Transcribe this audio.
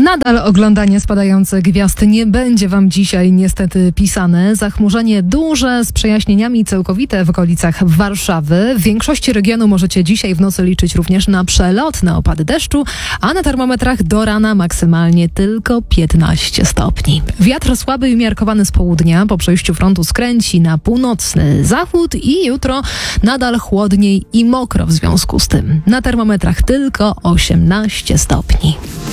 Nadal oglądanie spadających gwiazd nie będzie wam dzisiaj niestety pisane. Zachmurzenie duże z przejaśnieniami całkowite w okolicach Warszawy. W większości regionu możecie dzisiaj w nocy liczyć również na przelotne opady deszczu, a na termometrach do rana maksymalnie tylko 15 stopni. Wiatr słaby i umiarkowany z południa po przejściu frontu skręci na północny zachód i jutro nadal chłodniej i mokro w związku z tym. Na termometrach tylko 18 stopni.